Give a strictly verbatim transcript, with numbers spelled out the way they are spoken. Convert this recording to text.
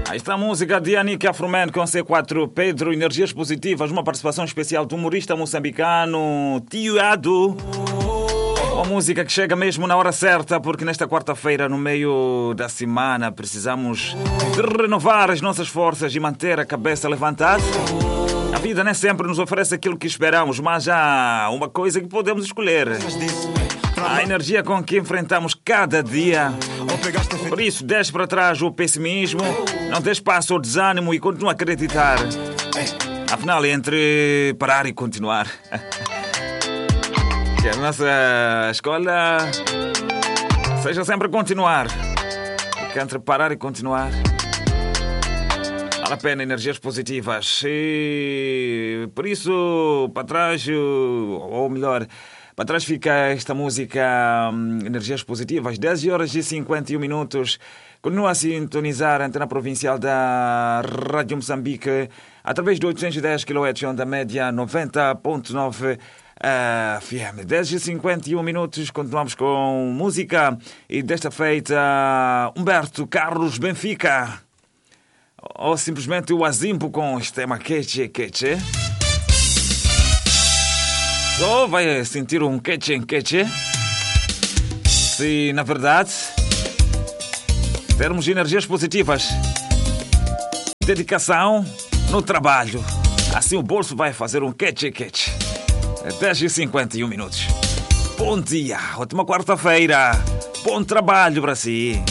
Aí está a música de Anik Afroman com C quatro Pedro, Energias Positivas, uma participação especial do humorista moçambicano Tio Ado. Uma música que chega mesmo na hora certa, porque nesta quarta-feira, no meio da semana, precisamos de renovar as nossas forças e manter a cabeça levantada. A vida nem sempre nos oferece aquilo que esperamos, mas há uma coisa que podemos escolher: a energia com que enfrentamos cada dia. Por isso, deixe para trás o pessimismo, não dê espaço ao desânimo e continue a acreditar. Afinal, é entre parar e continuar. Que a nossa escola seja sempre continuar. Porque entre parar e continuar, vale a pena energias positivas. E por isso, para trás, ou melhor, para trás fica esta música Energias Positivas. dez horas e cinquenta e um minutos. Continua a sintonizar a antena provincial da Rádio Moçambique através de oitocentos e dez quilohertz, onda média noventa ponto nove F M. dez e cinquenta e um minutos. Continuamos com música. E desta feita, Humberto Carlos Benfica. Ou simplesmente o Azimpo com este tema Queche Queche. Só vai sentir um queche queche se, na verdade, termos energias positivas, dedicação no trabalho. Assim o bolso vai fazer um queche queche. dez e cinquenta e um minutos. Bom dia, ótima quarta-feira. Bom trabalho para si.